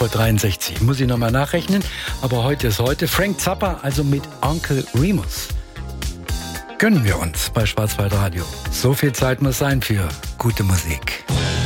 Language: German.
vor 63. Muss ich nochmal nachrechnen. Aber heute ist heute. Frank Zappa, also mit Onkel Remus. Gönnen wir uns bei Schwarzwaldradio. So viel Zeit muss sein für gute Musik.